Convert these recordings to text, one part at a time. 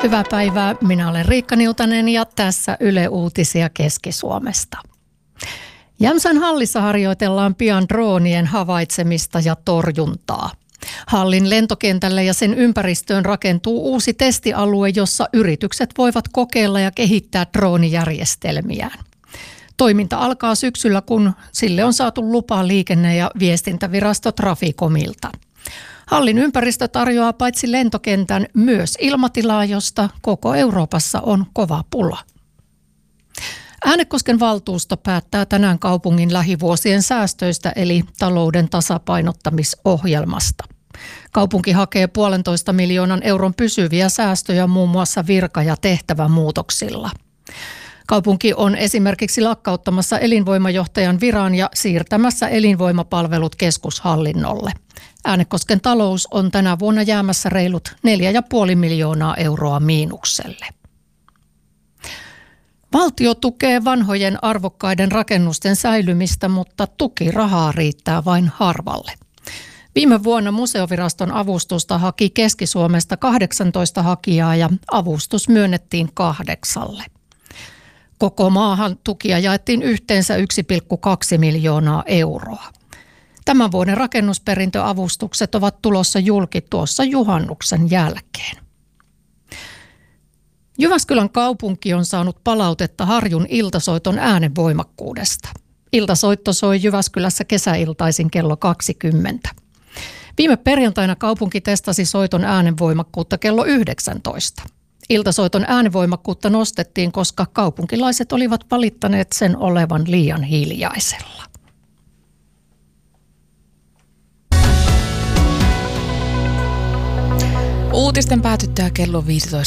Hyvää päivää, minä olen Riikka Niutanen ja tässä Yle Uutisia Keski-Suomesta. Jämsän hallissa harjoitellaan pian droonien havaitsemista ja torjuntaa. Hallin lentokentälle ja sen ympäristöön rakentuu uusi testialue, jossa yritykset voivat kokeilla ja kehittää droonijärjestelmiään. Toiminta alkaa syksyllä, kun sille on saatu lupa liikenne- ja viestintävirasto Traficomilta. Hallin ympäristö tarjoaa paitsi lentokentän myös ilmatilaa, josta koko Euroopassa on kova pula. Äänekosken valtuusto päättää tänään kaupungin lähivuosien säästöistä eli talouden tasapainottamisohjelmasta. Kaupunki hakee 1,5 miljoonan euron pysyviä säästöjä muun muassa virka- ja tehtävämuutoksilla. Kaupunki on esimerkiksi lakkauttamassa elinvoimajohtajan viran ja siirtämässä elinvoimapalvelut keskushallinnolle. Äänekosken talous on tänä vuonna jäämässä reilut 4,5 miljoonaa euroa miinukselle. Valtio tukee vanhojen arvokkaiden rakennusten säilymistä, mutta tukirahaa riittää vain harvalle. Viime vuonna Museoviraston avustusta haki Keski-Suomesta 18 hakijaa ja avustus myönnettiin 8. Koko maahan tukia jaettiin yhteensä 1,2 miljoonaa euroa. Tämän vuoden rakennusperintöavustukset ovat tulossa julki tuossa juhannuksen jälkeen. Jyväskylän kaupunki on saanut palautetta Harjun iltasoiton äänen voimakkuudesta. Iltasoitto soi Jyväskylässä kesäiltaisin kello 20. Viime perjantaina kaupunki testasi soiton äänenvoimakkuutta kello 19. Iltasoiton äänenvoimakkuutta nostettiin, koska kaupunkilaiset olivat valittaneet sen olevan liian hiljaisella. Uutisten päätyttyä kello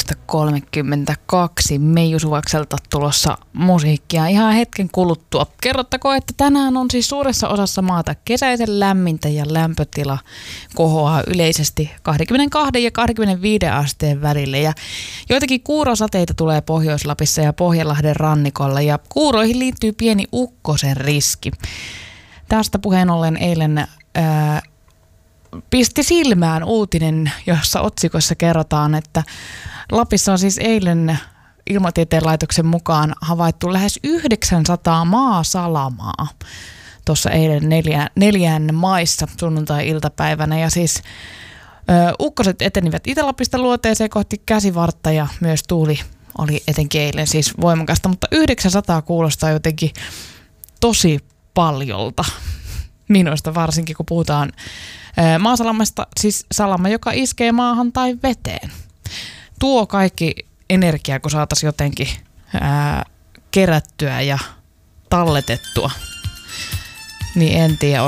15.32 Meiju Suvakselta tulossa musiikkia ihan hetken kuluttua. Kerrottakoon, että tänään on siis suuressa osassa maata kesäisen lämmintä ja lämpötila kohoaa yleisesti 22 ja 25 asteen välille. Ja joitakin kuurosateita tulee Pohjois-Lapissa ja Pohjanlahden rannikolla ja kuuroihin liittyy pieni ukkosen riski. Tästä puheen ollen eilen pisti silmään uutinen, jossa otsikossa kerrotaan, että Lapissa on siis eilen Ilmatieteen laitoksen mukaan havaittu lähes 900 maasalamaa tuossa eilen 4 maissa sunnuntai-iltapäivänä. Ja siis ukkoset etenivät Itä-Lapista luoteeseen kohti Käsivartta ja myös tuuli oli etenkin eilen siis voimakasta, mutta 900 kuulostaa jotenkin tosi paljolta. Minusta varsinkin, kun puhutaan maasalamasta, siis salama, joka iskee maahan tai veteen. Tuo kaikki energia, kun saataisiin jotenkin kerättyä ja talletettua, niin en tiedä,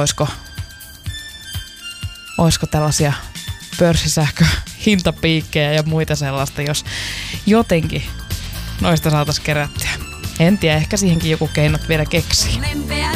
olisiko tällaisia pörssisähköhintapiikkejä ja muita sellaista, jos jotenkin noista saataisiin kerättyä. En tiedä, ehkä siihenkin joku keinot vielä keksii.